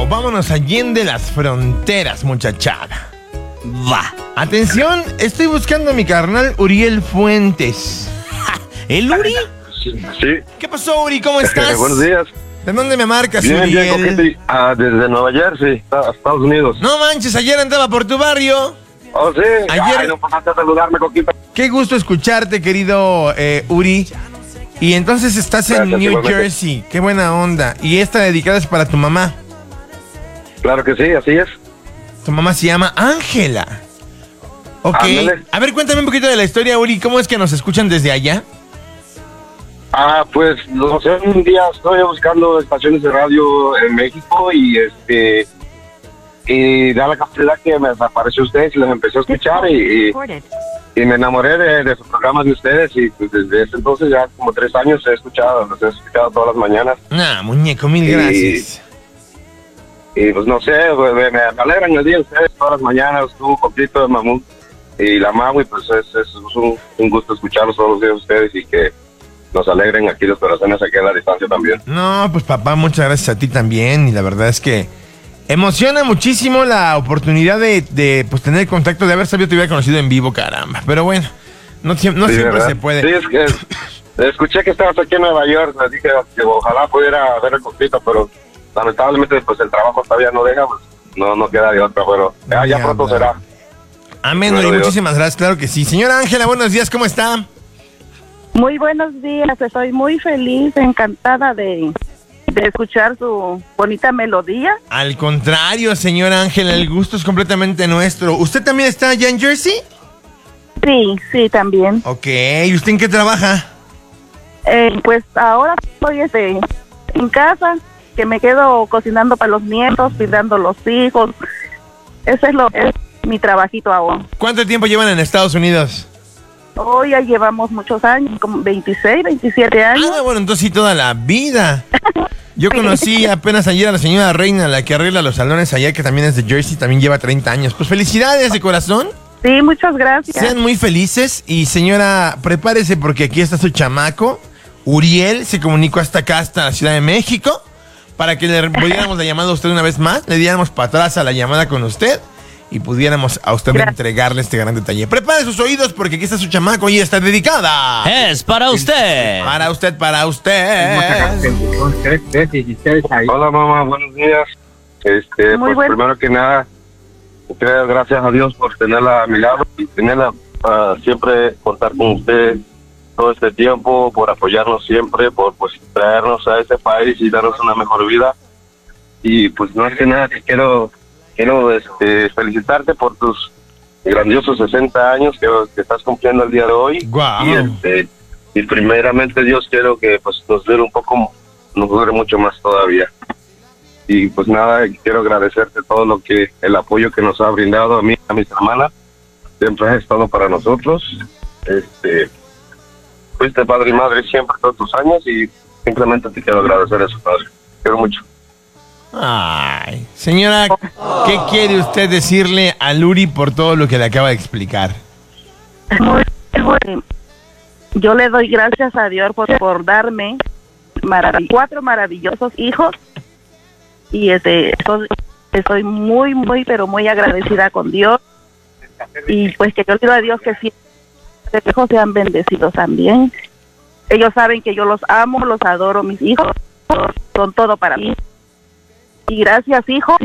Vámonos allende las fronteras, muchachada. Va. Atención, estoy buscando a mi carnal Uriel Fuentes. ¿El Uri? Sí. ¿Qué pasó, Uri? ¿Cómo estás? Buenos días. ¿De dónde me marcas, Bien, Uriel? coquete. Desde Nueva Jersey, Estados Unidos. No manches, ayer andaba por tu barrio. Oh, sí. Ayer- Ay, no pasaste a saludarme, coquito. Qué gusto escucharte, querido Uri. Y entonces estás en Gracias, New igualmente. Jersey. Qué buena onda. Y esta dedicada es para tu mamá. Claro que sí, así es. Tu mamá se llama Ángela. Ok. Ándale. A ver, cuéntame un poquito de la historia, Uri. ¿Cómo es que nos escuchan desde allá? Pues, no sé, un día estoy buscando estaciones de radio en México y y da la casualidad que me apareció ustedes y los empecé a escuchar y me enamoré de sus programas de ustedes y pues, desde ese entonces ya como 3 años los he escuchado todas las mañanas. Nah, muñeco, mil gracias. Y pues no sé, me alegran el día ustedes todas las mañanas, tú, Coquito, de Mamut y la Mau, y pues es un gusto escucharlos todos los días ustedes y que nos alegren aquí los corazones aquí a la distancia también. No, pues papá, muchas gracias a ti también. Y la verdad es que emociona muchísimo la oportunidad de pues tener contacto, de haber sabido que te hubiera conocido en vivo, caramba. Pero bueno, no siempre ¿verdad? se puede. Sí, es que escuché que estabas aquí en Nueva York, me dije que ojalá pudiera ver el Coquito, pero lamentablemente pues el trabajo todavía no deja, pues no queda de otra, pero ya pronto será. Amén, Bueno, Uri, Dios. muchísimas gracias, claro que sí. Señora Ángela, buenos días, ¿cómo está? Muy buenos días, estoy muy feliz, encantada de escuchar su bonita melodía. Al contrario, señora Ángela, el gusto es completamente nuestro. ¿Usted también está allá en Jersey? Sí, también. Ok, ¿y usted en qué trabaja? Pues ahora estoy en casa, que me quedo cocinando para los nietos, cuidando los hijos. Ese es mi trabajito ahora. ¿Cuánto tiempo llevan en Estados Unidos? Hoy ya llevamos muchos años, como 26, 27 años. Ah, bueno, entonces sí, toda la vida. Yo conocí apenas ayer a la señora Reina, la que arregla los salones allá, que también es de Jersey, también lleva 30 años. Pues felicidades de corazón. Sí, muchas gracias. Sean muy felices y señora, prepárese porque aquí está su chamaco. Uriel se comunicó hasta acá, hasta la Ciudad de México, para que le diéramos la llamada a usted una vez más, le diéramos para atrás a la llamada con usted y pudiéramos a usted entregarle este gran detalle. Prepare sus oídos porque aquí está su chamaco y está dedicada. Es para usted. Para usted, para usted. Hola mamá, buenos días. Muy Pues bueno. primero que nada, gracias a Dios por tenerla a mi lado y tenerla siempre contar con usted todo este tiempo, por apoyarnos siempre, por pues traernos a este país y darnos una mejor vida. Y pues no es que nada, te quiero felicitarte por tus grandiosos 60 años que estás cumpliendo el día de hoy. Guau. Y primeramente Dios, quiero que pues nos dure mucho más todavía. Y pues nada, quiero agradecerte todo el apoyo que nos ha brindado a mí, a mis hermanas. Siempre has estado para nosotros. Fuiste padre y madre siempre todos tus años y simplemente te quiero agradecer eso, padre. Quiero mucho. Ay, señora, ¿qué quiere usted decirle a Luri por todo lo que le acaba de explicar? Yo le doy gracias a Dios por darme 4 maravillosos hijos y estoy muy, pero muy agradecida con Dios y pues que yo le pido a Dios que siempre los hijos sean bendecidos también. Ellos saben que yo los amo, los adoro, mis hijos son todo para mí. Y gracias, hijo,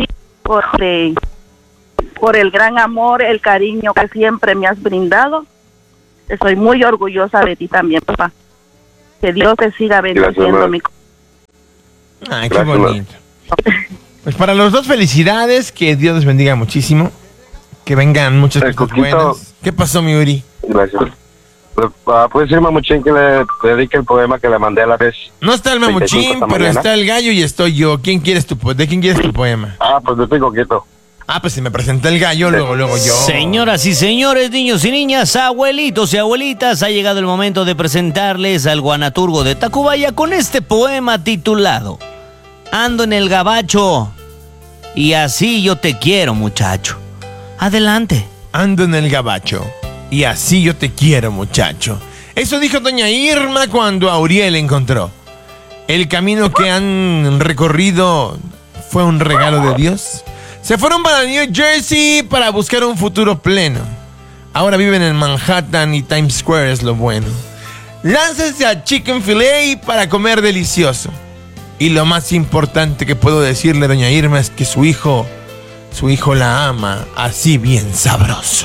por el gran amor, el cariño que siempre me has brindado. Estoy muy orgullosa de ti también, papá. Que Dios te siga bendiciendo, mi Ay, qué Gracias, bonito. Pues para los dos, felicidades, que Dios les bendiga muchísimo, que vengan muchas cosas Coquito. buenas. ¿Qué pasó, mi Uri? Gracias. ¿Puedes decir, Mamuchín, que le dedique el poema que le mandé a la vez? No está el 35 Memuchín, esta pero mañana. está el gallo y estoy yo. ¿De quién quieres tu poema? Pues de ti, Coquito. Ah, pues si me presenta el gallo, luego yo. Señoras y señores, niños y niñas, abuelitos y abuelitas, ha llegado el momento de presentarles al guanaturgo de Tacubaya con este poema titulado Ando en el gabacho y así yo te quiero, muchacho. Adelante. Ando en el gabacho y así yo te quiero, muchacho. Eso dijo doña Irma cuando a Uriel encontró. El camino que han recorrido ¿Fue un regalo de Dios? Se fueron para New Jersey para buscar un futuro pleno. Ahora viven en Manhattan y Times Square es lo bueno. Láncense a Chicken Filet para comer delicioso. Y lo más importante que puedo decirle, doña Irma, es que su hijo la ama así bien sabroso.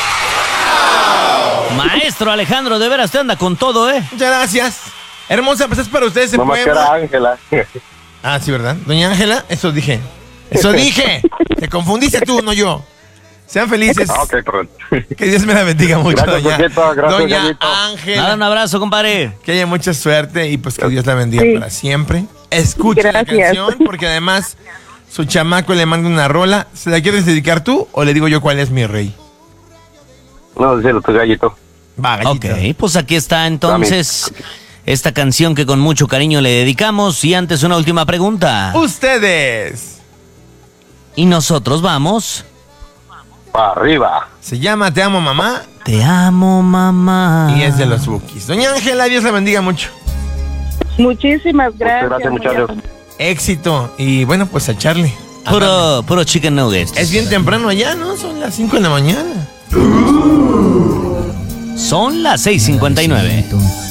Maestro Alejandro, de veras te anda con todo, ¿eh? Muchas gracias. Hermosa, pues es para ustedes ese Nomás que poema. era Ángela. Ah, sí, ¿verdad? Doña Ángela, eso dije. Eso dije. Te confundiste tú, no yo. Sean felices. Ah, ok, perdón. Que Dios me la bendiga mucho, Gracias, doña, Jorgito, gracias, doña Jorgito. Ángela. Nada, un abrazo, compadre. Que haya mucha suerte y pues que Dios la bendiga Sí. para siempre. Escuche la Gracias. canción porque además su chamaco le manda una rola. ¿Se la quieres dedicar tú o le digo yo cuál es mi rey? No, decirlo, tu gallito. Va, gallito. Ok, pues aquí está entonces esta canción que con mucho cariño le dedicamos. Y antes una última pregunta. Ustedes. ¿Y nosotros vamos? Para arriba. Se llama Te amo, mamá Te amo, mamá. y es de los Bookies. Doña Ángela, Dios la bendiga mucho. Muchísimas gracias. Gracias, muchachos. Éxito y bueno, pues a echarle. A darle. Puro chicken nuggets. Es bien temprano allá, ¿no? Son las 5 de la mañana. Son las 6:59.